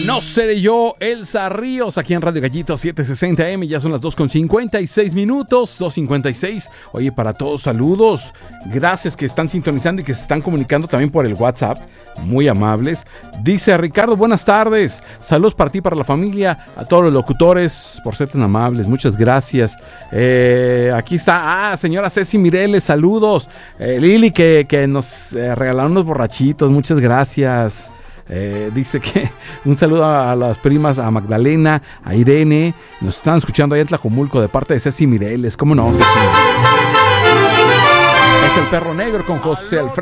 No seré yo, Elsa Ríos, aquí en Radio Gallito 760 AM, ya son las 2:56 minutos, 2:56. Oye, para todos, saludos, gracias que están sintonizando y que se están comunicando también por el WhatsApp, muy amables. Dice Ricardo, buenas tardes, saludos para ti, para la familia, a todos los locutores, por ser tan amables, muchas gracias. Aquí está, señora Ceci Mireles, saludos. Lili, que nos regalaron unos borrachitos, muchas gracias. Dice que un saludo a las primas, a Magdalena, a Irene. Nos están escuchando ahí en Tlajomulco de parte de Ceci Mireles. ¿Cómo no, Ceci? Es el Perro Negro con José Alfredo